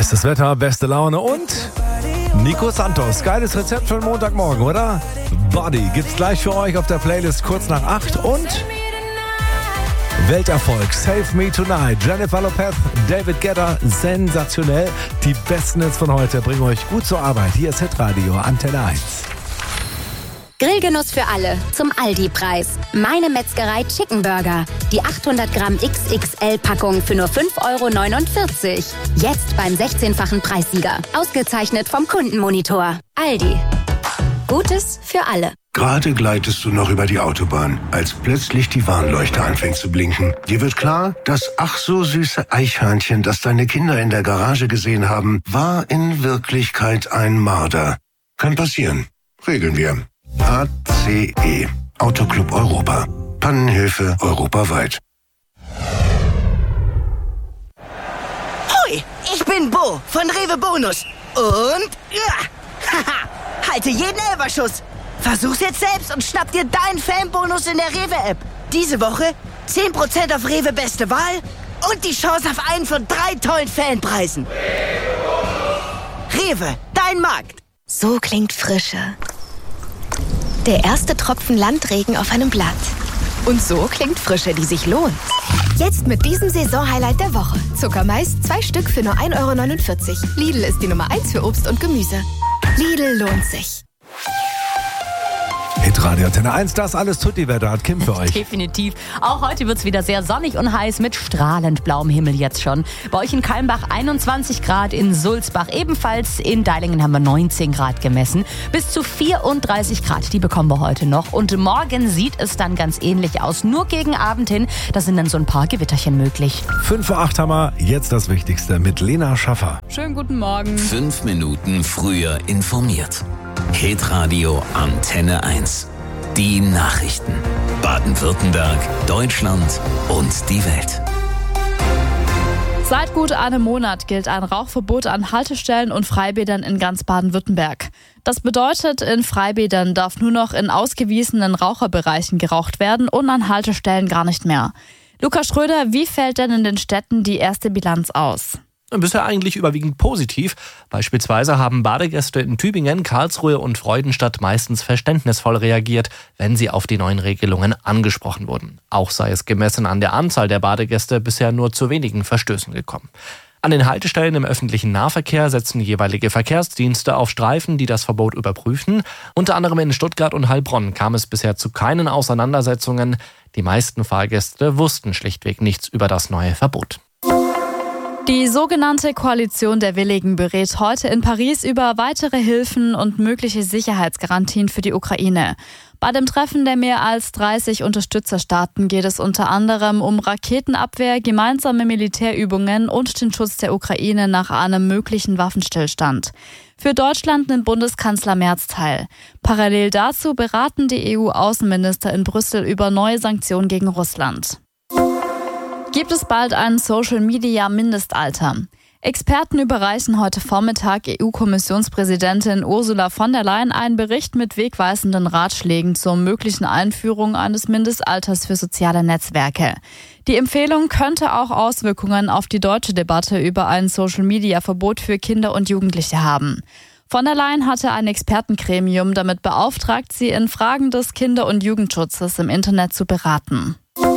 Bestes Wetter, beste Laune und Nico Santos. Geiles Rezept für den Montagmorgen, oder? Body gibt's gleich für euch auf der Playlist kurz nach 8 und Welterfolg, Save Me Tonight, Jennifer Lopez, David Guetta, sensationell. Die besten Hits von heute bringen euch gut zur Arbeit. Hier ist Hitradio, Antenne 1. Grillgenuss für alle zum Aldi-Preis. Meine Metzgerei Chicken Burger. Die 800 Gramm XXL-Packung für nur 5,49 €. Jetzt beim 16-fachen Preissieger. Ausgezeichnet vom Kundenmonitor. Aldi. Gutes für alle. Gerade gleitest du noch über die Autobahn, als plötzlich die Warnleuchte anfängt zu blinken. Dir wird klar, das ach so süße Eichhörnchen, das deine Kinder in der Garage gesehen haben, war in Wirklichkeit ein Marder. Kann passieren. Regeln wir. ACE. Autoclub Europa. Pannenhilfe europaweit. Hoi, ich bin Bo von Rewe Bonus. Und halte jeden Elferschuss. Versuch's jetzt selbst und schnapp dir deinen Fanbonus in der Rewe-App. Diese Woche 10% auf Rewe Beste Wahl und die Chance auf einen von 3 tollen Fanpreisen. Rewe, dein Markt. So klingt Frische. Der erste Tropfen Landregen auf einem Blatt. Und so klingt Frische, die sich lohnt. Jetzt mit diesem Saisonhighlight der Woche. Zuckermais, 2 Stück für nur 1,49 €. Lidl ist die Nummer 1 für Obst und Gemüse. Lidl lohnt sich. Hitradio Antenne 1, das alles Tutti-Wetter hat Kim für euch. Definitiv. Auch heute wird es wieder sehr sonnig und heiß mit strahlend blauem Himmel jetzt schon. Bei euch in Kalmbach 21 Grad, in Sulzbach ebenfalls, in Deilingen haben wir 19 Grad gemessen. Bis zu 34 Grad, die bekommen wir heute noch. Und morgen sieht es dann ganz ähnlich aus. Nur gegen Abend hin, da sind dann so ein paar Gewitterchen möglich. 5 vor 8 haben wir jetzt das Wichtigste mit Lena Schaffer. Schönen guten Morgen. 5 Minuten früher informiert. Hitradio Antenne 1. Die Nachrichten. Baden-Württemberg, Deutschland und die Welt. Seit gut einem Monat gilt ein Rauchverbot an Haltestellen und Freibädern in ganz Baden-Württemberg. Das bedeutet, in Freibädern darf nur noch in ausgewiesenen Raucherbereichen geraucht werden und an Haltestellen gar nicht mehr. Lukas Schröder, wie fällt denn in den Städten die erste Bilanz aus? Bisher eigentlich überwiegend positiv. Beispielsweise haben Badegäste in Tübingen, Karlsruhe und Freudenstadt meistens verständnisvoll reagiert, wenn sie auf die neuen Regelungen angesprochen wurden. Auch sei es gemessen an der Anzahl der Badegäste bisher nur zu wenigen Verstößen gekommen. An den Haltestellen im öffentlichen Nahverkehr setzen jeweilige Verkehrsdienste auf Streifen, die das Verbot überprüfen. Unter anderem in Stuttgart und Heilbronn kam es bisher zu keinen Auseinandersetzungen. Die meisten Fahrgäste wussten schlichtweg nichts über das neue Verbot. Die sogenannte Koalition der Willigen berät heute in Paris über weitere Hilfen und mögliche Sicherheitsgarantien für die Ukraine. Bei dem Treffen der mehr als 30 Unterstützerstaaten geht es unter anderem um Raketenabwehr, gemeinsame Militärübungen und den Schutz der Ukraine nach einem möglichen Waffenstillstand. Für Deutschland nimmt Bundeskanzler Merz teil. Parallel dazu beraten die EU-Außenminister in Brüssel über neue Sanktionen gegen Russland. Gibt es bald ein Social-Media-Mindestalter? Experten überreichen heute Vormittag EU-Kommissionspräsidentin Ursula von der Leyen einen Bericht mit wegweisenden Ratschlägen zur möglichen Einführung eines Mindestalters für soziale Netzwerke. Die Empfehlung könnte auch Auswirkungen auf die deutsche Debatte über ein Social-Media-Verbot für Kinder und Jugendliche haben. Von der Leyen hatte ein Expertengremium damit beauftragt, sie in Fragen des Kinder- und Jugendschutzes im Internet zu beraten.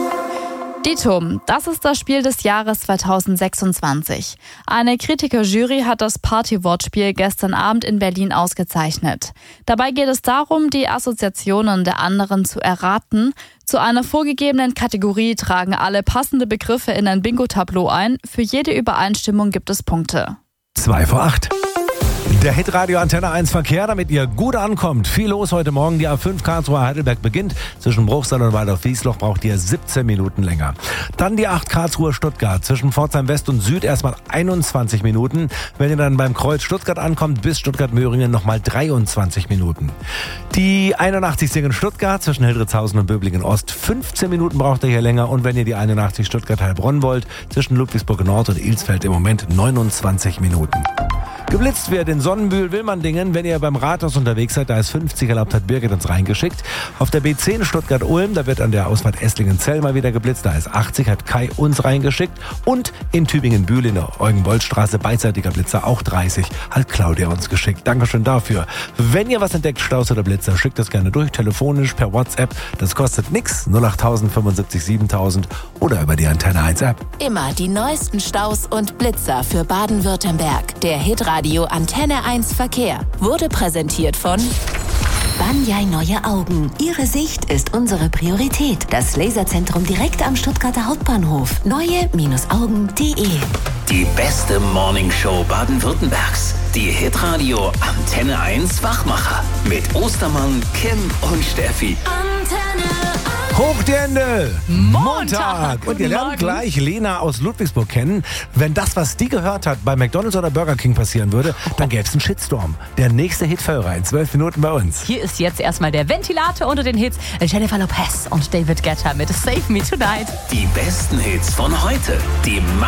Dito, das ist das Spiel des Jahres 2026. Eine Kritikerjury hat das Party-Wortspiel gestern Abend in Berlin ausgezeichnet. Dabei geht es darum, die Assoziationen der anderen zu erraten. Zu einer vorgegebenen Kategorie tragen alle passende Begriffe in ein Bingo-Tableau ein. Für jede Übereinstimmung gibt es Punkte. 2 vor 8. Der Hitradio Antenne 1 Verkehr, damit ihr gut ankommt. Viel los heute Morgen. Die A5 Karlsruhe-Heidelberg beginnt. Zwischen Bruchsal und Waldorf-Wiesloch braucht ihr 17 Minuten länger. Dann die 8 Karlsruhe-Stuttgart. Zwischen Pforzheim West und Süd erstmal 21 Minuten. Wenn ihr dann beim Kreuz Stuttgart ankommt, bis Stuttgart-Möhringen nochmal 23 Minuten. Die 81 Singen-Stuttgart zwischen Hildritzhausen und Böblingen-Ost. 15 Minuten braucht ihr hier länger. Und wenn ihr die 81 Stuttgart-Heilbronn wollt, zwischen Ludwigsburg Nord und Ilsfeld im Moment 29 Minuten. Geblitzt wird in Sonnenbühl, Wilmandingen. Wenn ihr beim Rathaus unterwegs seid, da ist 50 erlaubt, hat Birgit uns reingeschickt. Auf der B10 Stuttgart-Ulm, da wird an der Ausfahrt Esslingen-Zell mal wieder geblitzt. Da ist 80, hat Kai uns reingeschickt. Und in Tübingen-Bühl in der Eugen-Bolz-Straße, beidseitiger Blitzer, auch 30, hat Claudia uns geschickt. Dankeschön dafür. Wenn ihr was entdeckt, Staus oder Blitzer, schickt das gerne durch, telefonisch, per WhatsApp. Das kostet nix, 08000 75 7000 oder über die Antenne 1 App. Immer die neuesten Staus und Blitzer für Baden-Württemberg. Der Hitradio Antenne 1 Verkehr wurde präsentiert von Banyai Neue Augen. Ihre Sicht ist unsere Priorität. Das Laserzentrum direkt am Stuttgarter Hauptbahnhof. Neue-Augen.de. Die beste Morningshow Baden-Württembergs. Die Hitradio Antenne 1 Wachmacher. Mit Ostermann, Kim und Steffi. Antenne 1. Hoch die Hände! Montag! Und ihr Guten lernt Morgen. gleich Lena aus Ludwigsburg kennen. Wenn das, was die gehört hat, bei McDonald's oder Burger King passieren würde, dann gäbe es einen Shitstorm. Der nächste Hitführer in 12 Minuten bei uns. Hier ist jetzt erstmal der Ventilator unter den Hits. Jennifer Lopez und David Guetta mit Save Me Tonight. Die besten Hits von heute. Die